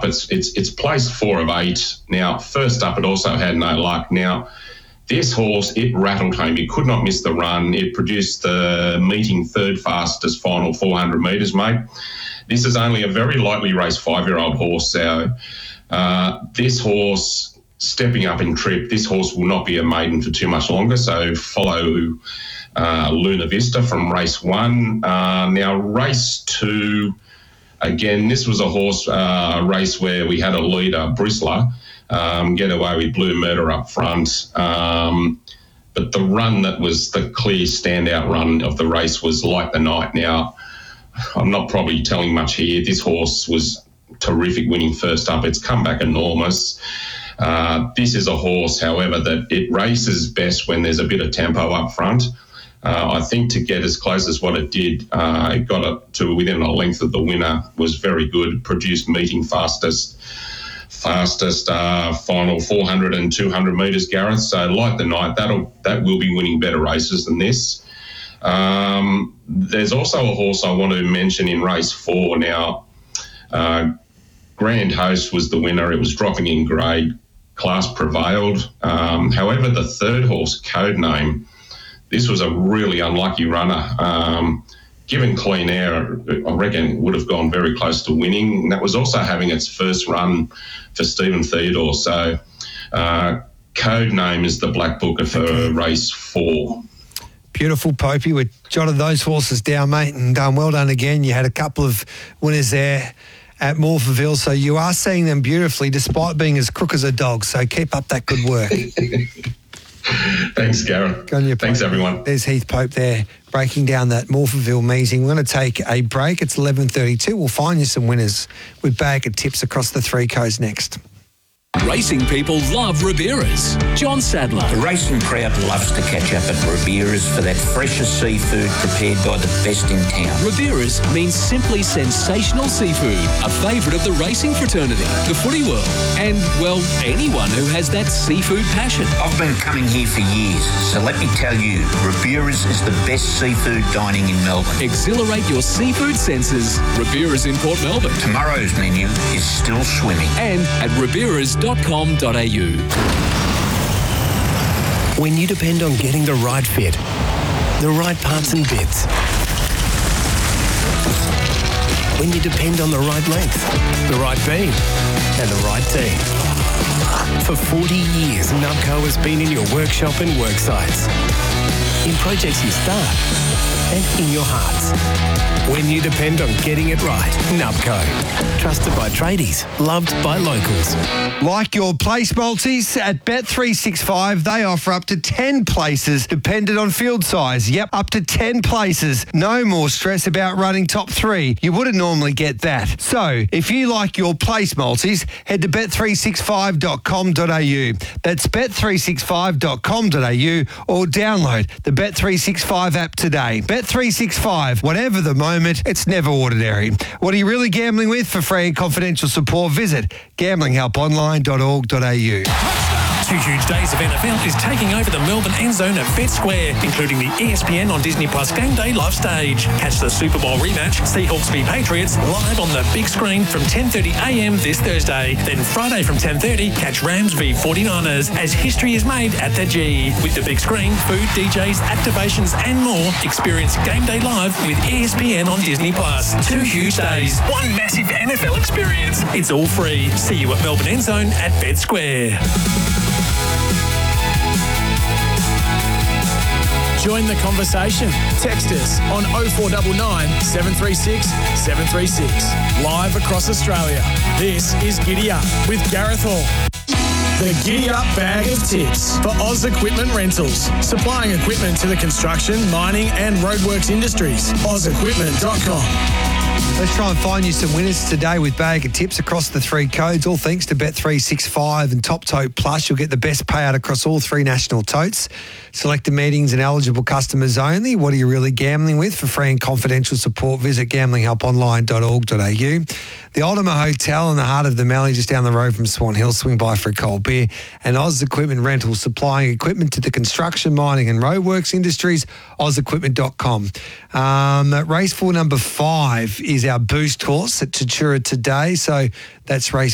It's placed 4 of 8. Now, first up, it also had no luck. Now, this horse, it rattled home. It could not miss the run. It produced the meeting third fastest final 400 metres, mate. This is only a very lightly raced 5-year-old horse. So this horse, stepping up in trip, this horse will not be a maiden for too much longer. So follow Luna Vista from race 1. Now, race 2, again, this was a horse race where we had a leader, Bristler, get away with Blue Murder up front. But the run that was the clear standout run of the race was Like the Night. Now, I'm not probably telling much here. This horse was terrific winning first up. It's come back enormous. This is a horse, however, that it races best when there's a bit of tempo up front. I think to get as close as what it did, it got it to within a length of the winner, was very good. Produced meeting fastest final 400 and 200 metres, Gareth. So Like the Night, that will be winning better races than this. There's also a horse I want to mention in race 4 now. Grand Host was the winner. It was dropping in grade. Class prevailed. However, the third horse, Code Name, this was a really unlucky runner. Given clean air, I reckon would have gone very close to winning. And that was also having its first run for Stephen Theodore. So Code Name is the black booker for race 4. Beautiful, Popey. We jotted those horses down, mate, and well done again. You had a couple of winners there at Morphettville, so you are seeing them beautifully despite being as crook as a dog. So keep up that good work. Thanks, Gareth. Thanks, everyone. There's Heath Pope there breaking down that Morphettville meeting. We're going to take a break. It's 11:32. We'll find you some winners with bag of tips across the 3 codes next. Racing people love Ribera's. John Sadler. The racing crowd loves to catch up at Ribera's for that freshest seafood prepared by the best in town. Ribera's means simply sensational seafood, a favourite of the racing fraternity, the footy world, and, well, anyone who has that seafood passion. I've been coming here for years, so let me tell you, Ribera's is the best seafood dining in Melbourne. Exhilarate your seafood senses. Ribera's in Port Melbourne. Tomorrow's menu is still swimming. And at riberas.com.au. When you depend on getting the right fit, the right parts and bits, when you depend on the right length, the right beam, and the right team. For 40 years, Nubco has been in your workshop and work sites, in projects you start, and in your hearts. When you depend on getting it right, Nubco. Trusted by tradies, loved by locals. Like your place multis at Bet365, they offer up to 10 places dependent on field size. Yep, up to 10 places. No more stress about running top 3. You wouldn't normally get that. So, if you like your place multis, head to bet365.com.au. That's bet365.com.au or download the Bet365 app today. Bet365, whatever the moment, it's never ordinary. What are you really gambling with? For free and confidential support, visit gamblinghelponline.org.au. 2 huge days of NFL is taking over the Melbourne end zone at Bet Square, including the ESPN on Disney Plus Game Day live stage. Catch the Super Bowl rematch, Seahawks v Patriots, live on the big screen from 10:30am this Thursday. Then Friday from 10:30, catch Rams v 49ers as history is made at the G. With the big screen, food, DJs, activations and more, experience Game Day live with ESPN on Disney Plus. 2 huge days, one massive NFL experience. It's all free. See you at Melbourne end zone at Bet Square. Join the conversation. Text us on 0499 736 736. Live across Australia. This is Giddy Up with Gareth Hall. The Giddy Up Bag of Tips for Oz Equipment Rentals. Supplying equipment to the construction, mining and roadworks industries. OzEquipment.com. Let's try and find you some winners today with bag of tips across the 3 codes, all thanks to Bet365 and Top Tote Plus. You'll get the best payout across all 3 national totes. Selected meetings and eligible customers only. What are you really gambling with? For free and confidential support, visit gamblinghelponline.org.au. The Ultima Hotel in the heart of the Mallee, just down the road from Swan Hill. Swing by for a cold beer. And Oz Equipment Rentals, supplying equipment to the construction, mining and roadworks industries. OzEquipment.com. Race 4 number 5 is our boost horse at Tatura today. So that's race